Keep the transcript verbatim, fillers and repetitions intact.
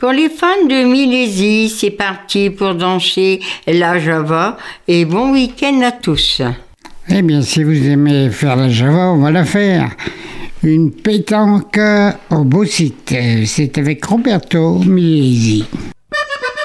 Pour les fans de Milesi, c'est parti pour danser la Java et bon week-end à tous. Eh bien, si vous aimez faire la Java, on va la faire. Une pétanque au beau site. C'est avec Roberto Milesi.